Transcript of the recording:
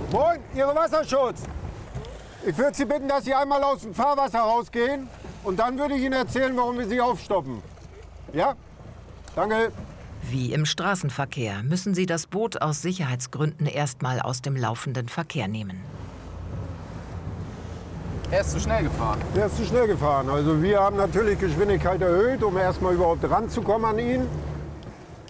Moin, Ihre Wasserschutz. Ich würde Sie bitten, dass Sie einmal aus dem Fahrwasser rausgehen. Und dann würde ich Ihnen erzählen, warum wir Sie aufstoppen. Ja? Danke. Wie im Straßenverkehr müssen Sie das Boot aus Sicherheitsgründen erstmal aus dem laufenden Verkehr nehmen. Er ist zu schnell gefahren. Der ist zu schnell gefahren. Also wir haben natürlich Geschwindigkeit erhöht, um erstmal überhaupt ranzukommen an ihn.